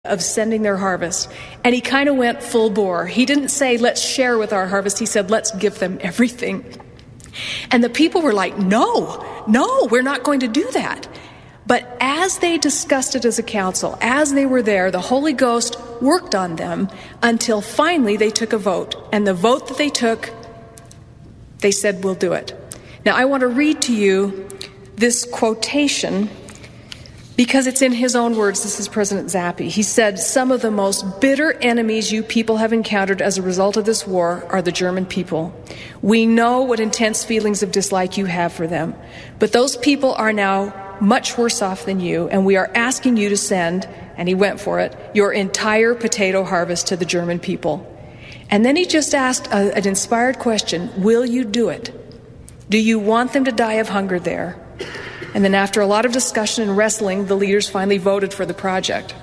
of sending their harvest. And he kind of went full bore. He didn't say, let's share with our harvest. He said, let's give them everything. And the people were like, no, we're not going to do that. But as they discussed it as a council, as they were there, the Holy Ghost worked on them until finally they took a vote. And the vote that they took, they said, we'll do it. Now, I want to read to you this quotation because it's in his own words. This is President Zappi. He said, some of the most bitter enemies you people have encountered as a result of this war are the German people. We know what intense feelings of dislike you have for them. But those people are now much worse off than you, and we are asking you to send, and he went for it, your entire potato harvest to the German people. And then he just asked an inspired question, will you do it? Do you want them to die of hunger there? And then after a lot of discussion and wrestling, the leaders finally voted for the project.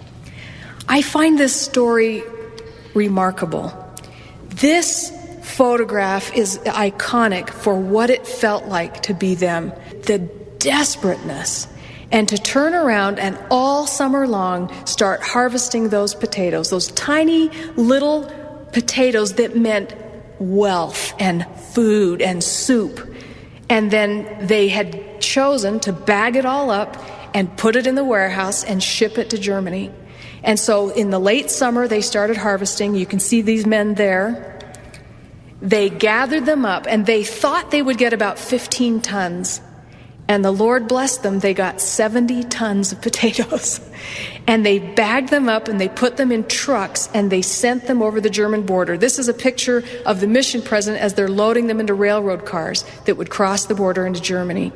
I find this story remarkable. This photograph is iconic for what it felt like to be them. The desperateness, and to turn around and all summer long start harvesting those potatoes, those tiny little potatoes that meant wealth and food and soup. And then they had chosen to bag it all up and put it in the warehouse and ship it to Germany. And so in the late summer, they started harvesting. You can see these men there. They gathered them up, and they thought they would get about 15 tons. And the Lord blessed them. They got 70 tons of potatoes. And they bagged them up, and they put them in trucks, and they sent them over the German border. This is a picture of the mission president as they're loading them into railroad cars that would cross the border into Germany.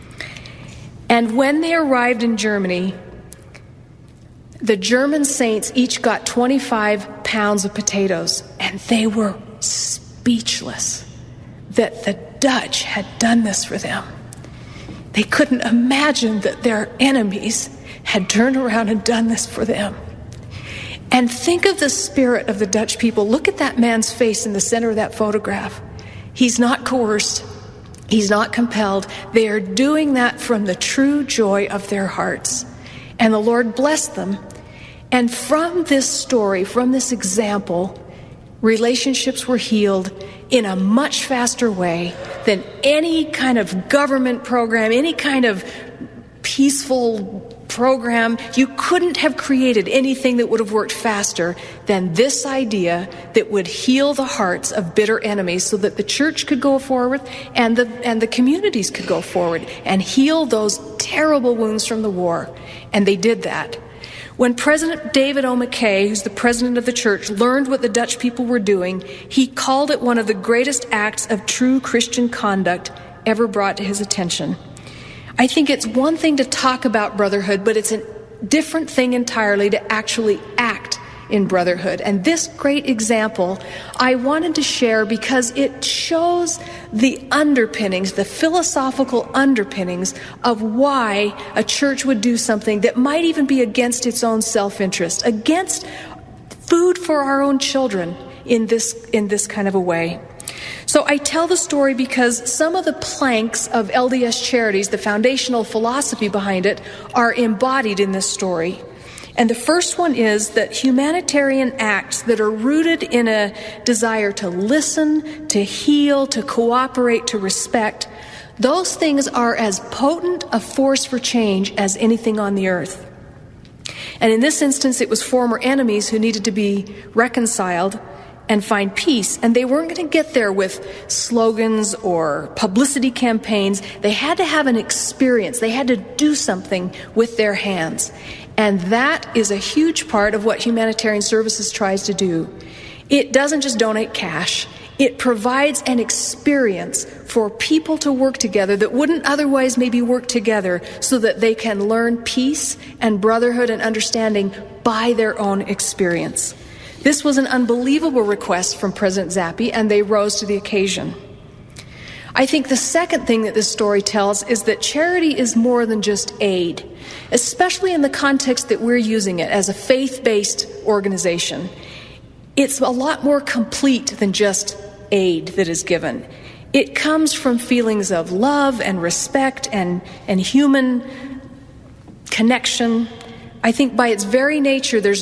And when they arrived in Germany, the German saints each got 25 pounds of potatoes, and they were speechless that the Dutch had done this for them. They couldn't imagine that their enemies had turned around and done this for them. And think of the spirit of the Dutch people. Look at that man's face in the center of that photograph. He's not coerced. He's not compelled. They are doing that from the true joy of their hearts. And the Lord blessed them. And from this story, from this example, relationships were healed in a much faster way than any kind of government program, any kind of peaceful program. You couldn't have created anything that would have worked faster than this idea that would heal the hearts of bitter enemies so that the church could go forward and the communities could go forward and heal those terrible wounds from the war. And they did that. When President David O. McKay, who's the president of the church, learned what the Dutch people were doing, he called it one of the greatest acts of true Christian conduct ever brought to his attention. I think it's one thing to talk about brotherhood, but it's a different thing entirely to actually act in brotherhood. And this great example I wanted to share because it shows the underpinnings, the philosophical underpinnings of why a church would do something that might even be against its own self-interest, against food for our own children in this kind of a way. So I tell the story because some of the planks of LDS Charities, the foundational philosophy behind it, are embodied in this story. And the first one is that humanitarian acts that are rooted in a desire to listen, to heal, to cooperate, to respect, those things are as potent a force for change as anything on the earth. And in this instance, it was former enemies who needed to be reconciled and find peace. And they weren't going to get there with slogans or publicity campaigns. They had to have an experience. They had to do something with their hands. And that is a huge part of what Humanitarian Services tries to do. It doesn't just donate cash. It provides an experience for people to work together that wouldn't otherwise maybe work together so that they can learn peace and brotherhood and understanding by their own experience. This was an unbelievable request from President Zappi, and they rose to the occasion. I think the second thing that this story tells is that charity is more than just aid, especially in the context that we're using it as a faith-based organization. It's a lot more complete than just aid that is given. It comes from feelings of love and respect and human connection, I think by its very nature, there's